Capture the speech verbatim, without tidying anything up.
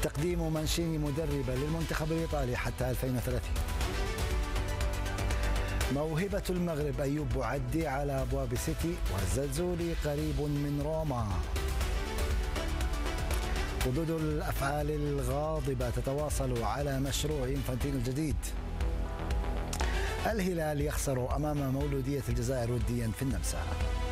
تقديم مانشيني مدربا للمنتخب الإيطالي حتى ألفين وثلاثين. موهبة المغرب أيوب بوعدي على أبواب سيتي، والزلزولي قريب من روما. ردود الأفعال الغاضبة تتواصل على مشروع إنفانتينو الجديد. الهلال يخسر أمام مولودية الجزائر وديا في النمسا.